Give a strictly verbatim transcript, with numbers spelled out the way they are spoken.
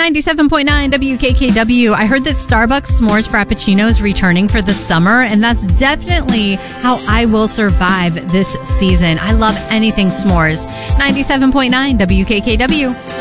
ninety-seven point nine W K K W. I heard that Starbucks S'mores Frappuccino is returning for the summer, and that's definitely how I will survive this season. I love anything s'mores. ninety-seven point nine W K K W.